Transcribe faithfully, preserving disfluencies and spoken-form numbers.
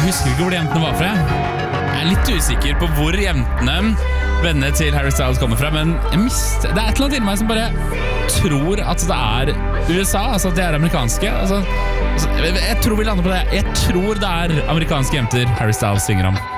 husker ikke hvor de jentene var fra. Jeg er litt usikker på hvor jentene vennene til Harry Styles kommer fra, men jeg mister, det er et eller annet i meg som bare tror at det er U S A, altså at det er amerikanske. Altså, altså, jeg, jeg tror vi lander på det. Jeg tror det er amerikanske jenter Harry Styles synger om.